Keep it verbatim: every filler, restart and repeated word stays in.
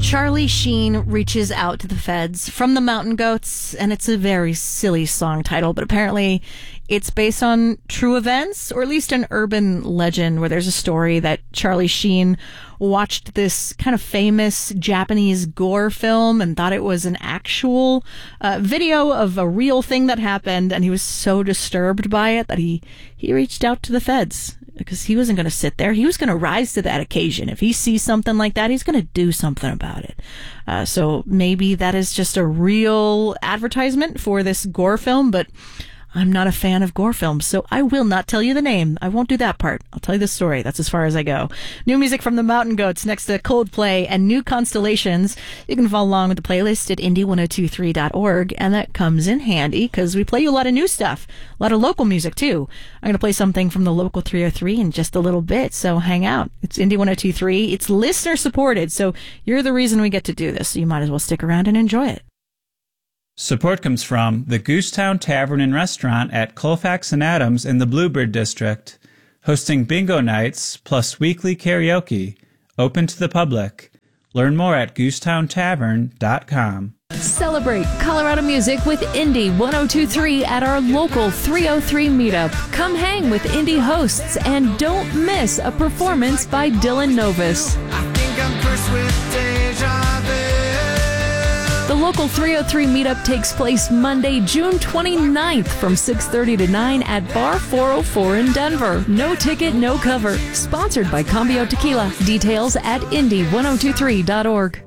Charlie Sheen reaches out to the feds from the Mountain Goats, and it's a very silly song title, but apparently it's based on true events, or at least an urban legend where there's a story that Charlie Sheen watched this kind of famous Japanese gore film and thought it was an actual uh, video of a real thing that happened, and he was so disturbed by it that he, he reached out to the feds. Because he wasn't going to sit there. He was going to rise to that occasion. If he sees something like that, he's going to do something about it. Uh, so maybe that is just a real advertisement for this gore film, but I'm not a fan of gore films, so I will not tell you the name. I won't do that part. I'll tell you the story. That's as far as I go. New music from the Mountain Goats next to Coldplay and New Constellations. You can follow along with the playlist at indie ten twenty-three dot org, and that comes in handy because we play you a lot of new stuff, a lot of local music too. I'm going to play something from the local three oh three in just a little bit, so hang out. It's Indie ten twenty-three. It's listener supported, so you're the reason we get to do this, so you might as well stick around and enjoy it. Support comes from the Goosetown Tavern and Restaurant at Colfax and Adams in the Bluebird District, hosting bingo nights plus weekly karaoke, open to the public. Learn more at goosetown tavern dot com. Celebrate Colorado music with Indie ten twenty-three at our local three oh three meetup. Come hang with Indie hosts and don't miss a performance by Dylan Novus. I think I'm cursed with deja vu. The local three oh three meetup takes place Monday, June twenty-ninth from six thirty to nine at Bar four oh four in Denver. No ticket, no cover. Sponsored by Cambio Tequila. Details at indie ten twenty-three dot org.